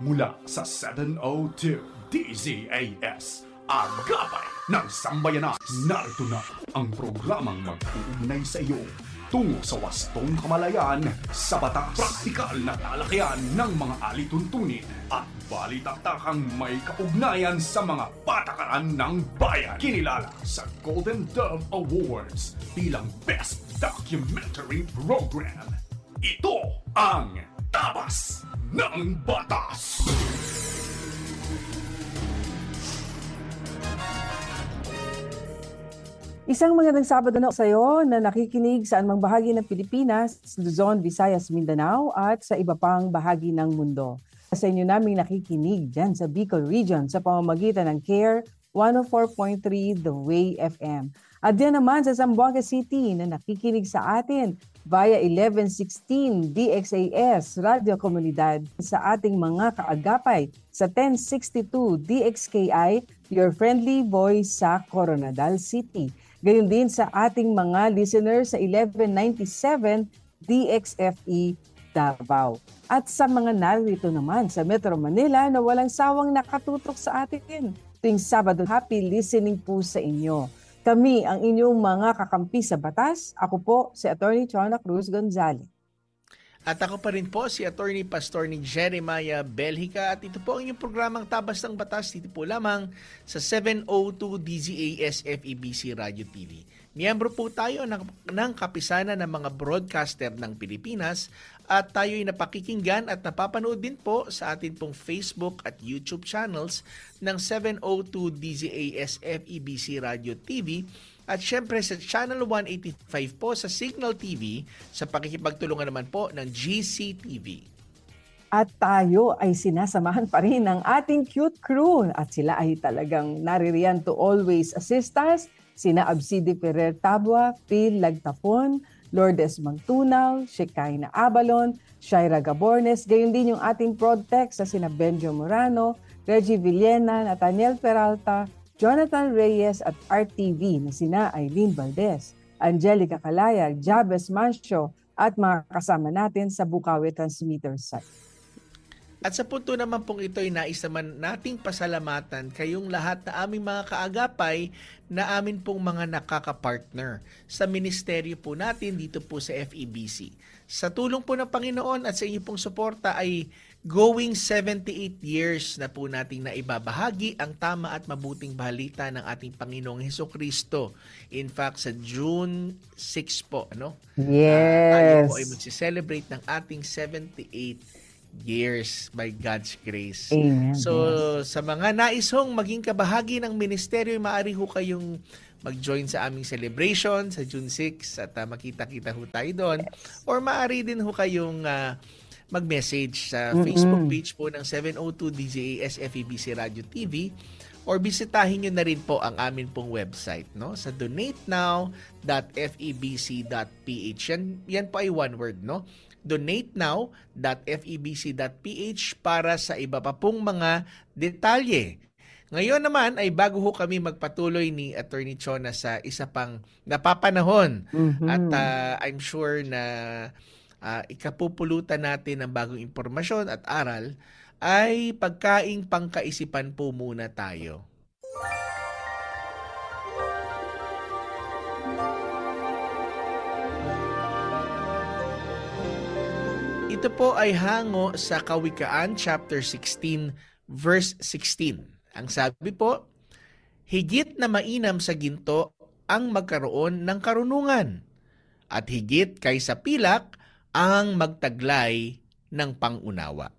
mula sa 702 DZAS, Agapay ng Sambayanan. Narito na ang programang mag-uugnay sa iyo tungo sa wastong kamalayan sa batas, praktikal na talakayan ng mga alituntunin at balitaktakang may kaugnayan sa mga patakaran ng bayan. Kinilala sa Golden Dove Awards bilang Best Documentary Program. Ito ang Tabas ng Batas! Isang magandang Sabado na sa iyo na nakikinig sa anumang bahagi ng Pilipinas, Luzon, Visayas, Mindanao at sa iba pang bahagi ng mundo. Sa inyo naming nakikinig dyan sa Bicol Region sa pamamagitan ng CARE 104.3 The Way FM. At diyan naman sa Zamboanga City na nakikinig sa atin via 1116 DXAS Radio Komunidad sa ating mga kaagapay sa 1062 DXKI, your friendly voice sa Coronadal City. Gayon din sa ating mga listeners sa 1197 DXFE Davao. At sa mga narito naman sa Metro Manila na walang sawang nakatutok sa atin tuwing Sabado, happy listening po sa inyo. Kami ang inyong mga kakampi sa batas. Ako po si Atty. Chona Cruz Gonzalez. At ako pa rin po si Attorney Pastor ni Jeremiah Belhica at ito po ang inyong programang Tabas ng Batas dito po lamang sa 702 DZAS FEBC Radio TV. Miyembro po tayo ng kapisanan ng mga broadcaster ng Pilipinas at tayo'y napakikinggan at napapanood din po sa atin pong Facebook at YouTube channels ng 702 DZAS FEBC Radio TV. At syempre sa Channel 185 po sa Signal TV sa pakikipagtulungan naman po ng GCTV. At tayo ay sinasamahan pa rin ng ating cute crew at sila ay talagang naririyan to always assist us. Sina Abside Ferrer Tabua, Phil Lagtapon, Lourdes Magtunaw, Shekinah Abalon, Shaira Gabornes, gayon din yung ating ProdTech sa sina Benjo Morano, Reggie Villena, Nathaniel Peralta, Jonathan Reyes at RTV na sina Eileen Valdez, Angelica Calaya, Jabez Mancio at mga kasama natin sa Bukawi Transmitter site. At sa punto naman pong ito ay nais naman nating pasalamatan kayong lahat na aming mga kaagapay na amin pong mga nakakapartner sa ministeryo po natin dito po sa FEBC. Sa tulong po ng Panginoon at sa inyong pong suporta ay going 78 years na po nating naibabahagi ang tama at mabuting balita ng ating Panginoong Hesukristo. In fact, sa June 6 po, tayo po ay mag-celebrate ng ating 78 years by God's grace. Amen. So, sa mga naisong maging kabahagi ng ministeryo, maaari ho kayong mag-join sa aming celebration sa June 6 at makita-kita ho tayo doon. Or maaari din ho kayong mag-message sa Facebook page po ng 702 DZAS FEBC Radio TV or bisitahin nyo na rin po ang amin pong website sa donatenow.febc.ph. Yan po ay one word, donatenow.febc.ph para sa iba pa pong mga detalye. Ngayon naman ay bago ho kami magpatuloy ni Attorney Chona sa isa pang napapanahon at I'm sure na ikapupulutan natin ng bagong impormasyon at aral ay pagkaing pangkaisipan po muna tayo. Ito po ay hango sa Kawikaan chapter 16 verse 16. Ang sabi po, higit na mainam sa ginto ang magkaroon ng karunungan at higit kaysa pilak ang magtaglay ng pangunawa.